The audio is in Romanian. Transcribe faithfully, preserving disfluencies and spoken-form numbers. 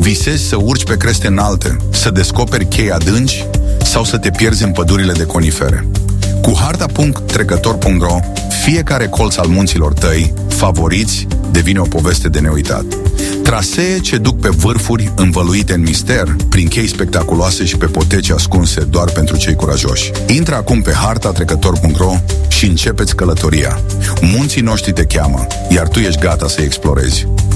Visezi să urci pe creste înalte, să descoperi chei adânci sau să te pierzi în pădurile de conifere. Cu harta punct trecător punct ro, fiecare colț al munților tăi, favoriți, devine o poveste de neuitat. Trasee ce duc pe vârfuri învăluite în mister, prin chei spectaculoase și pe poteci ascunse doar pentru cei curajoși. Intră acum pe harta trecător punct ro și începeți călătoria. Munții noștri te cheamă, iar tu ești gata să-i explorezi.